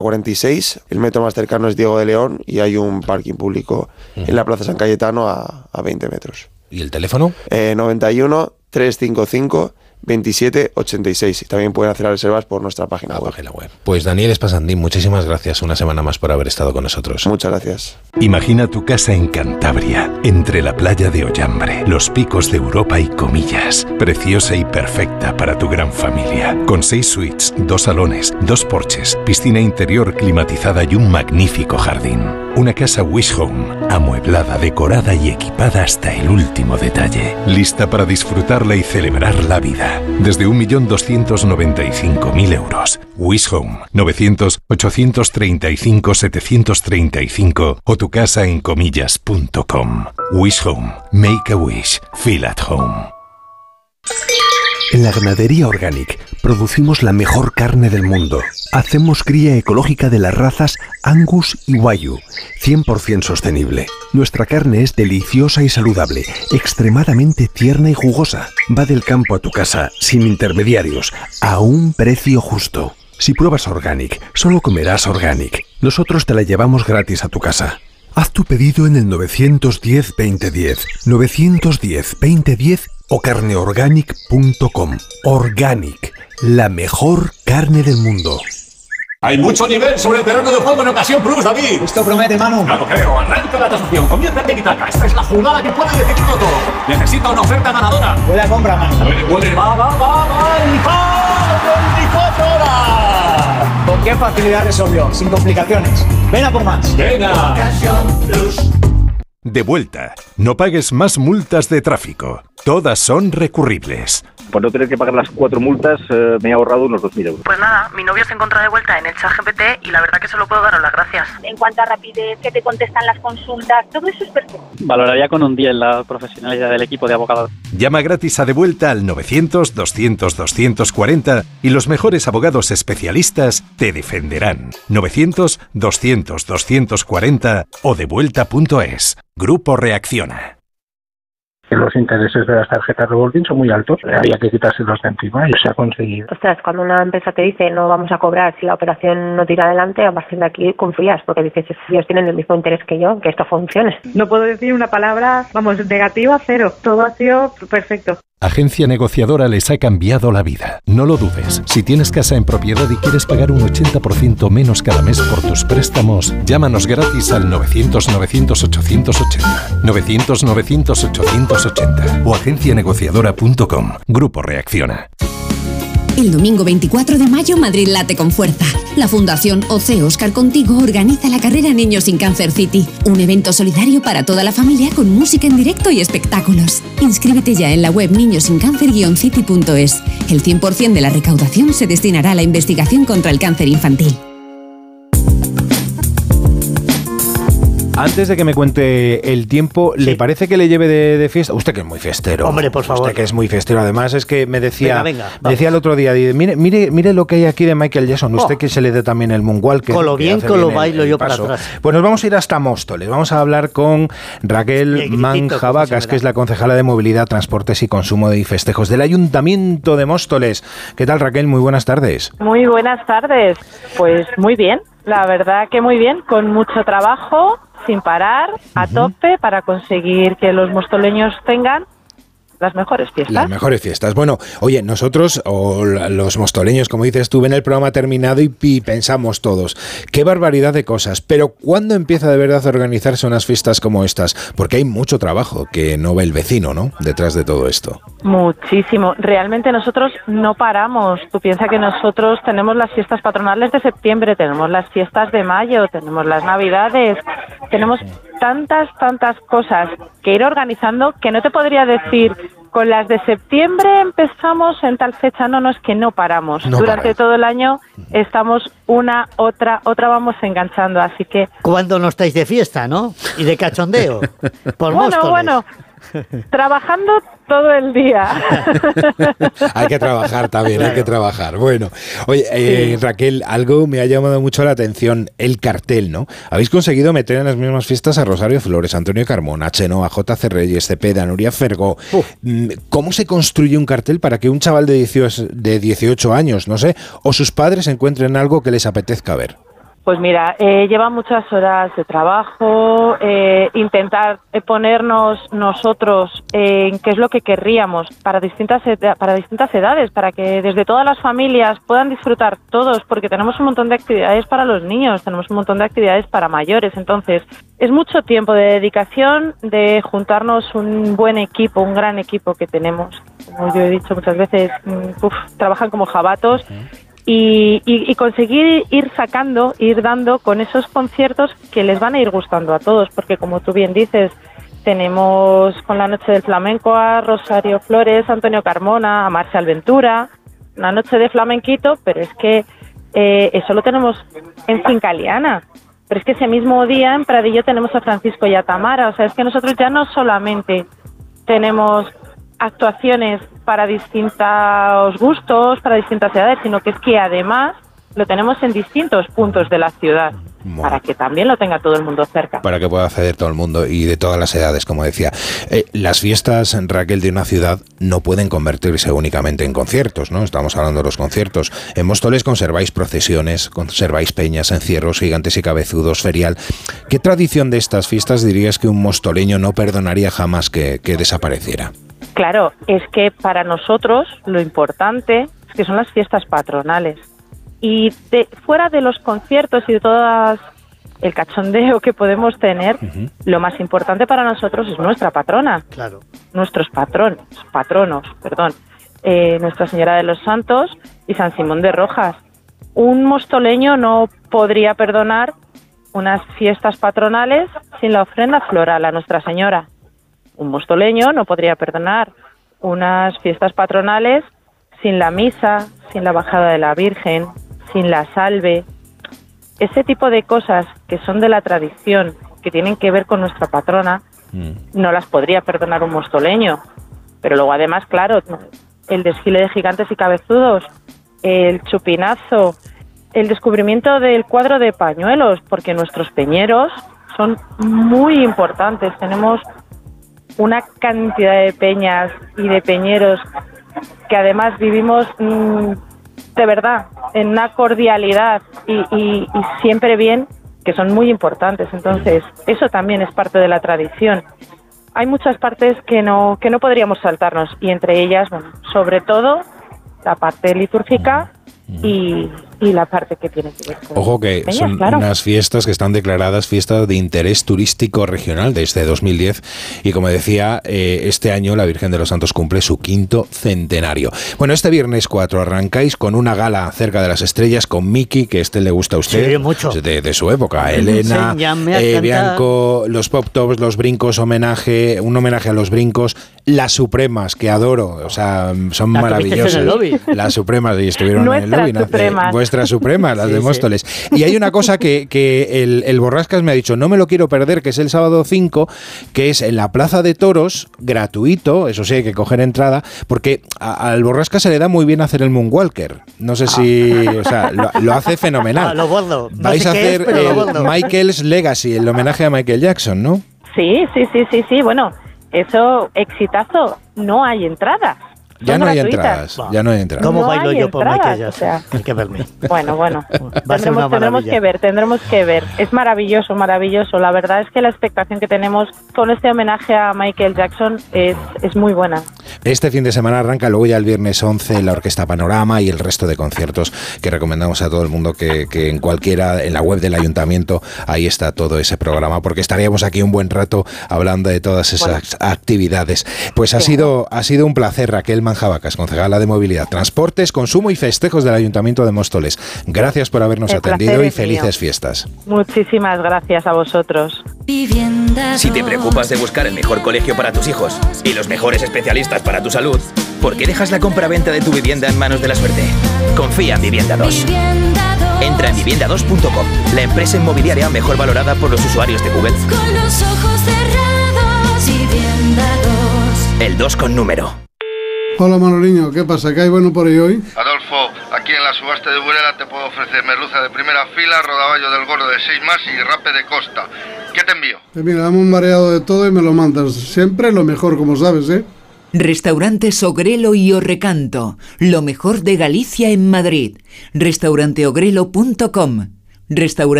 46, el metro más cercano es Diego de León y hay un parking público en la Plaza San Cayetano a 20 metros. ¿Y el teléfono? 91 355 2786. Y también pueden hacer las reservas por nuestra página web. Pues Daniel Espasandín, muchísimas gracias una semana más por haber estado con nosotros. Muchas gracias. Imagina tu casa en Cantabria, entre la playa de Ollambre, los picos de Europa y Comillas. Preciosa y perfecta para tu gran familia. Con 6 suites, 2 salones, 2 porches, piscina interior climatizada y un magnífico jardín. Una casa Wish Home, amueblada, decorada y equipada hasta el último detalle. Lista para disfrutarla y celebrar la vida. Desde 1.295.000 euros. Wish Home, 900-835-735 o tu casa en comillas.com. Wish Home, make a wish, feel at home. En la Ganadería Organic producimos la mejor carne del mundo. Hacemos cría ecológica de las razas Angus y Wagyu, 100% sostenible. Nuestra carne es deliciosa y saludable, extremadamente tierna y jugosa. Va del campo a tu casa, sin intermediarios, a un precio justo. Si pruebas Organic, solo comerás Organic. Nosotros te la llevamos gratis a tu casa. Haz tu pedido en el 910-2010, 910-2010 o carneorganic.com. Organic, la mejor carne del mundo. Hay mucho nivel sobre el terreno de juego en ocasión Plus, David. Esto promete, Manu. Ya lo creo. Arranca la tasación. Comienza el tiki-taka. Esta es la jugada que puede decidirlo todo. Necesita una oferta ganadora. Buena compra, Manu. Puede. Va. ¡El 24 horas! ¿Con qué facilidad resolvió? Sin complicaciones. Ven a por más. Venga. De vuelta. No pagues más multas de tráfico. Todas son recurribles. Por no tener que pagar las 4 multas, me he ahorrado unos 2.000 euros. Pues nada, mi novio se encuentra de vuelta en el ChatGPT y la verdad que solo puedo daros las gracias. En cuanto a rapidez, que te contestan las consultas, todo eso es perfecto. Valoraría con un 10 la profesionalidad del equipo de abogados. Llama gratis a De Vuelta al 900-200-240 y los mejores abogados especialistas te defenderán. 900-200-240 o devuelta.es. Grupo Reacciona. Los intereses de las tarjetas revolving son muy altos, había que quitárselos de encima y se ha conseguido. Ostras, cuando una empresa te dice no vamos a cobrar si la operación no tira adelante, a partir de aquí confías, porque dices, ellos tienen el mismo interés que yo, que esto funcione. No puedo decir una palabra, negativa, cero. Todo ha sido perfecto. Agencia Negociadora les ha cambiado la vida. No lo dudes. Si tienes casa en propiedad y quieres pagar un 80% menos cada mes por tus préstamos, llámanos gratis al 900-900-880. 900-900-880 o agencianegociadora.com. Grupo Reacciona. El domingo 24 de mayo, Madrid late con fuerza. La Fundación OC Óscar Contigo organiza la carrera Niños sin Cáncer City, un evento solidario para toda la familia con música en directo y espectáculos. Inscríbete ya en la web niñosincáncer-city.es. El 100% de la recaudación se destinará a la investigación contra el cáncer infantil. Antes de que me cuente el tiempo, ¿le parece que le lleve de fiesta? Usted que es muy fiestero. Hombre, por favor. Usted que es muy fiestero. Además, es que me decía, venga, decía el otro día, mire lo que hay aquí de Michael Jackson. Usted que se le dé también el moonwalk. Con lo bien que lo bailo yo para atrás. Pues nos vamos a ir hasta Móstoles. Vamos a hablar con Raquel Manjabacas, que es la concejala de Movilidad, Transportes y Consumo y Festejos del Ayuntamiento de Móstoles. ¿Qué tal, Raquel? Muy buenas tardes. Muy buenas tardes. Pues muy bien. La verdad que muy bien, con mucho trabajo, sin parar, a tope, para conseguir que los mostoleños tengan las mejores fiestas. Las mejores fiestas. Bueno, oye, nosotros, o los mostoleños, como dices tú, ven el programa terminado y pensamos todos, qué barbaridad de cosas, pero ¿cuándo empieza de verdad a organizarse unas fiestas como estas? Porque hay mucho trabajo que no ve el vecino, ¿no?, detrás de todo esto. Muchísimo. Realmente nosotros no paramos. Tú piensas que nosotros tenemos las fiestas patronales de septiembre, tenemos las fiestas de mayo, tenemos las navidades, tenemos tantas cosas que ir organizando que no te podría decir con las de septiembre empezamos en tal fecha. No, es que no paramos. Durante todo el año estamos una, otra vamos enganchando, así que... Cuando no estáis de fiesta, ¿no? Y de cachondeo. Por Móstoles. Trabajando todo el día. Hay que trabajar también, claro. Hay que trabajar. Bueno, oye, Raquel, algo me ha llamado mucho la atención, el cartel, ¿no? Habéis conseguido meter en las mismas fiestas a Rosario Flores, Antonio Carmona, Chenoa, J.C. Reyes, Cepeda, Nuria Fergó. ¿Cómo se construye un cartel para que un chaval de 18 años, no sé, o sus padres encuentren algo que les apetezca ver? Pues mira, lleva muchas horas de trabajo, intentar ponernos nosotros en qué es lo que querríamos para distintas edades, para que desde todas las familias puedan disfrutar todos, porque tenemos un montón de actividades para los niños, tenemos un montón de actividades para mayores, entonces es mucho tiempo de dedicación, de juntarnos un buen equipo, un gran equipo que tenemos. Como yo he dicho muchas veces, trabajan como jabatos. Y conseguir ir dando con esos conciertos que les van a ir gustando a todos, porque como tú bien dices, tenemos con la Noche del Flamenco a Rosario Flores, a Antonio Carmona, a Marcial Ventura, una noche de flamenquito, pero es que eso lo tenemos en Finca Liana, pero es que ese mismo día en Pradillo tenemos a Francisco y a Tamara, o sea, es que nosotros ya no solamente tenemos actuaciones para distintos gustos, para distintas edades, sino que es que además lo tenemos en distintos puntos de la ciudad, para que también lo tenga todo el mundo cerca. Para que pueda acceder todo el mundo y de todas las edades, como decía. Las fiestas, Raquel, de una ciudad no pueden convertirse únicamente en conciertos, ¿no? Estamos hablando de los conciertos. En Móstoles conserváis procesiones, conserváis peñas, encierros, gigantes y cabezudos, ferial. ¿Qué tradición de estas fiestas dirías que un mostoleño no perdonaría jamás que desapareciera? Claro, es que para nosotros lo importante es que son las fiestas patronales. Y fuera de los conciertos y de todo el cachondeo que podemos tener, lo más importante para nosotros es nuestra patrona. Claro. Nuestros patronos, Nuestra Señora de los Santos y San Simón de Rojas. Un mostoleño no podría perdonar unas fiestas patronales sin la ofrenda floral a Nuestra Señora. Un mostoleño no podría perdonar unas fiestas patronales sin la misa, sin la bajada de la Virgen, sin la salve. Ese tipo de cosas que son de la tradición, que tienen que ver con nuestra patrona, no las podría perdonar un mostoleño. Pero luego además, claro, el desfile de gigantes y cabezudos, el chupinazo, el descubrimiento del cuadro de pañuelos, porque nuestros peñeros son muy importantes. Tenemos una cantidad de peñas y de peñeros que además vivimos de verdad en una cordialidad y siempre bien, que son muy importantes. Entonces eso también es parte de la tradición. Hay muchas partes que no podríamos saltarnos, y entre ellas, bueno, sobre todo la parte litúrgica y la parte que tiene que ver con... Ojo que peñas, son unas fiestas que están declaradas fiestas de interés turístico regional desde 2010, y como decía, este año la Virgen de los Santos cumple su 5º centenario. Bueno, este viernes 4 arrancáis con una gala cerca de las estrellas con Miki, que le gusta a usted. Sí, mucho. De su época. Elena, Bianco, los Pop Tops, los brincos, un homenaje a los brincos, las Supremas, que adoro, o sea, son maravillosas. En el lobby. Las Supremas, y estuvieron en el lobby. Vuestras Supremas, las de Móstoles. Y hay una cosa que el Borrascas me ha dicho, no me lo quiero perder, que es el sábado 5, que es en la Plaza de Toros, gratuito, eso sí, hay que coger entrada, porque al Borrascas se le da muy bien hacer el Moonwalker. No sé si... O sea, lo hace fenomenal. Lo bordo. No vais sé a hacer Michael's Legacy, el homenaje a Michael Jackson, ¿no? Sí. Bueno, eso, exitazo, no hay entradas. Ya no hay entradas, ya no hay entradas. ¿Cómo no bailo yo por Michael Jackson? O sea, hay que verme. Bueno. tendremos que ver. Es maravilloso. La verdad es que la expectación que tenemos con este homenaje a Michael Jackson es muy buena. Este fin de semana arranca, luego ya el viernes 11 la Orquesta Panorama y el resto de conciertos que recomendamos a todo el mundo que en la web del Ayuntamiento, ahí está todo ese programa, porque estaríamos aquí un buen rato hablando de todas esas actividades. Pues ha sido un placer, Raquel Manjabacas, concejala de Movilidad, Transportes, Consumo y Festejos del Ayuntamiento de Móstoles. Gracias por habernos atendido y felices fiestas. Muchísimas gracias a vosotros. Si te preocupas de buscar el mejor colegio para tus hijos y los mejores especialistas para tu salud, ¿por qué dejas la compra-venta de tu vivienda en manos de la suerte? Confía en Vivienda 2. Entra en vivienda2.com, la empresa inmobiliaria mejor valorada por los usuarios de Google. Con los ojos cerrados, Vivienda 2. El 2 con número. Hola Manoliño, ¿qué pasa? ¿Qué hay bueno por ahí hoy? Adolfo, aquí en la subasta de Burela te puedo ofrecer merluza de primera fila, rodaballo del gordo de 6 más y rape de costa. ¿Qué te envío? Mira, dame un mareado de todo y me lo mandas. Siempre lo mejor, como sabes, ¿eh? Restaurantes Ogrelo y Orrecanto, lo mejor de Galicia en Madrid. Restauranteogrelo.com. Restaurante